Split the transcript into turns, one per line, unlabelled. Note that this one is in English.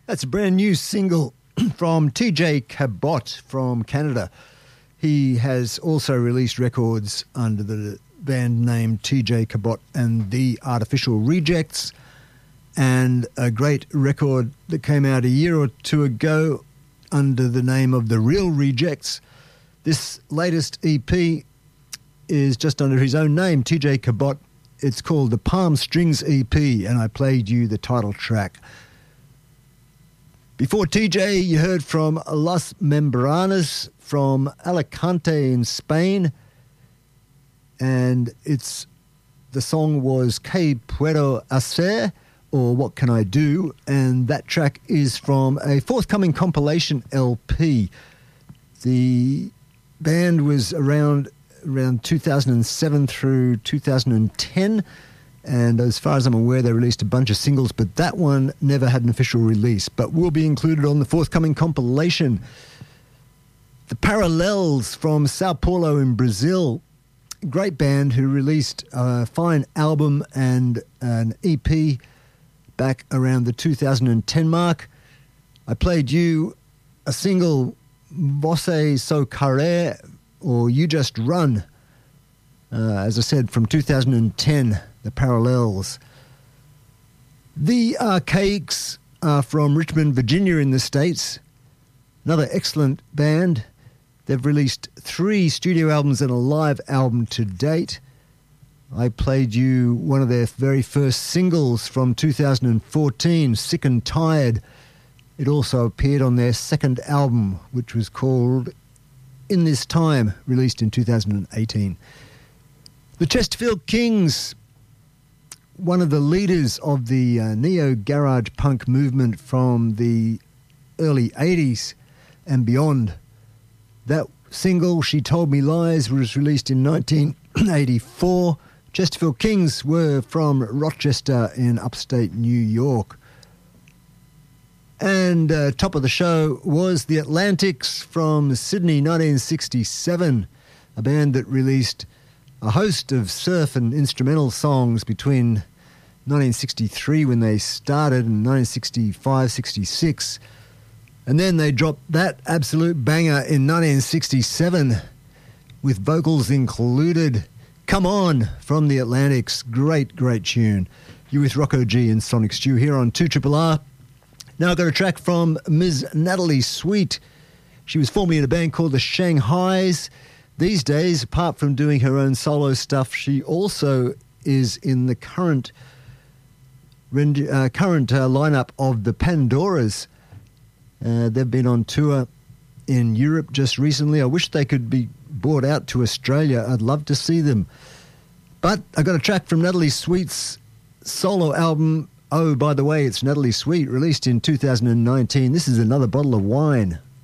That's a brand new single from TJ Cabot from Canada. He has also released records under the band name TJ Cabot and the Artificial Rejects, and a great record that came out a year or two ago under the name of The Real Rejects. This latest EP is just under his own name, TJ Cabot. It's called the Palm Strings EP, and I played you the title track. Before TJ, you heard from Las Membranas from Alicante in Spain, and the song was Que Puedo Hacer, or What Can I Do, and that track is from a forthcoming compilation LP. The band was around 2007 through 2010, and as far as I'm aware, they released a bunch of singles, but that one never had an official release, but will be included on the forthcoming compilation. The Parallels from Sao Paulo in Brazil, great band who released a fine album and an EP back around the 2010 mark. I played you a single, Você Só Querer, or You Just Run, as I said, from 2010, the Parallels. The Archaics are from Richmond, Virginia in the States. Another excellent band. They've released 3 studio albums and a live album to date. I played you one of their very first singles from 2014, Sick and Tired. It also appeared on their second album, which was called In This Time, released in 2018. The Chesterfield Kings, one of the leaders of the neo-garage punk movement from the early 80s and beyond. That single, She Told Me Lies, was released in 1984. Chesterfield Kings were from Rochester in upstate New York. And top of the show was The Atlantics from Sydney, 1967, a band that released a host of surf and instrumental songs between 1963 when they started and 1965-66. And then they dropped that absolute banger in 1967 with vocals included. Come On from The Atlantics. Great, great tune. You with Rocco G and Sonic Stew here on 2RRR. Now I've got a track from Ms. Natalie Sweet. She was formerly in a band called the Shanghais. These days, apart from doing her own solo stuff, she also is in the current lineup of the Pandoras. They've been on tour in Europe just recently. I wish they could be brought out to Australia. I'd love to see them. But I got a track from Natalie Sweet's solo album. Oh, by the way, it's Natalie Sweet, released in 2019. This is Another Bottle of Wine.